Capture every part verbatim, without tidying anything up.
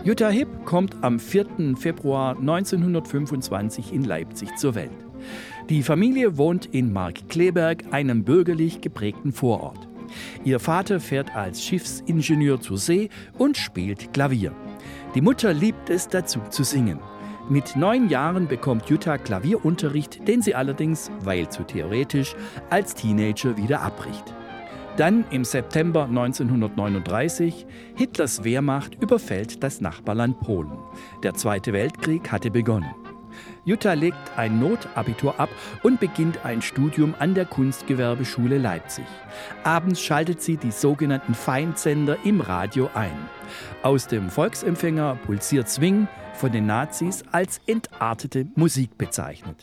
Jutta Hipp kommt am vierten Februar neunzehnhundertfünfundzwanzig in Leipzig zur Welt. Die Familie wohnt in Markkleeberg, einem bürgerlich geprägten Vorort. Ihr Vater fährt als Schiffsingenieur zur See und spielt Klavier. Die Mutter liebt es, dazu zu singen. Mit neun Jahren bekommt Jutta Klavierunterricht, den sie allerdings, weil zu theoretisch, als Teenager wieder abbricht. Dann im September neunzehnhundertneununddreißig, Hitlers Wehrmacht überfällt das Nachbarland Polen. Der Zweite Weltkrieg hatte begonnen. Jutta legt ein Notabitur ab und beginnt ein Studium an der Kunstgewerbeschule Leipzig. Abends schaltet sie die sogenannten Feindsender im Radio ein. Aus dem Volksempfänger pulsiert Swing, von den Nazis als entartete Musik bezeichnet.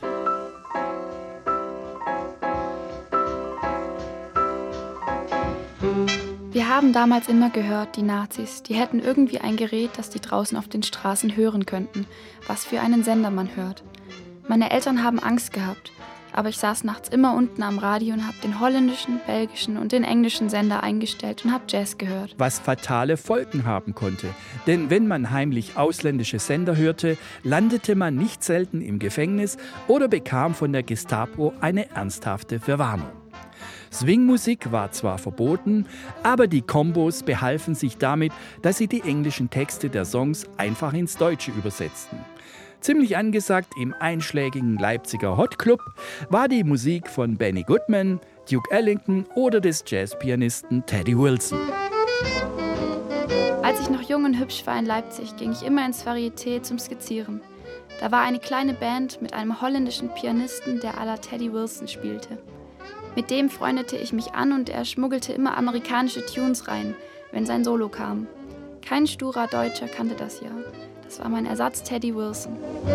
Wir haben damals immer gehört, die Nazis, die hätten irgendwie ein Gerät, das die draußen auf den Straßen hören könnten, was für einen Sender man hört. Meine Eltern haben Angst gehabt, aber ich saß nachts immer unten am Radio und habe den holländischen, belgischen und den englischen Sender eingestellt und habe Jazz gehört. Was fatale Folgen haben konnte. Denn wenn man heimlich ausländische Sender hörte, landete man nicht selten im Gefängnis oder bekam von der Gestapo eine ernsthafte Verwarnung. Swingmusik war zwar verboten, aber die Kombos behalfen sich damit, dass sie die englischen Texte der Songs einfach ins Deutsche übersetzten. Ziemlich angesagt im einschlägigen Leipziger Hot Club war die Musik von Benny Goodman, Duke Ellington oder des Jazzpianisten Teddy Wilson. Als ich noch jung und hübsch war in Leipzig, ging ich immer ins Varieté zum Skizzieren. Da war eine kleine Band mit einem holländischen Pianisten, der à la Teddy Wilson spielte. Mit dem freundete ich mich an und er schmuggelte immer amerikanische Tunes rein, wenn sein Solo kam. Kein sturer Deutscher kannte das ja. Das war mein Ersatz Teddy Wilson.